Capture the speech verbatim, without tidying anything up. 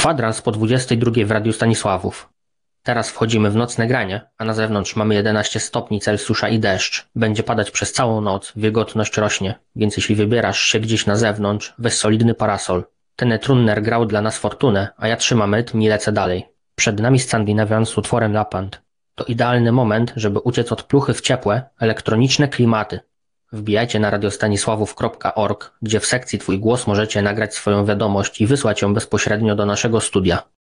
Kwadrans po dwudziestej drugiej w Radiu Stanisławów. Teraz wchodzimy w nocne granie, a na zewnątrz mamy jedenaście stopni Celsjusza i deszcz. Będzie padać przez całą noc, wilgotność rośnie, więc jeśli wybierasz się gdzieś na zewnątrz, weź solidny parasol. Ten Trunner grał dla nas fortunę, a ja trzymam rytm i lecę dalej. Przed nami Skandinawian z utworem Lapland. To idealny moment, żeby uciec od pluchy w ciepłe, elektroniczne klimaty. Wbijajcie na radiostanisławów kropka org, gdzie w sekcji Twój głos możecie nagrać swoją wiadomość i wysłać ją bezpośrednio do naszego studia.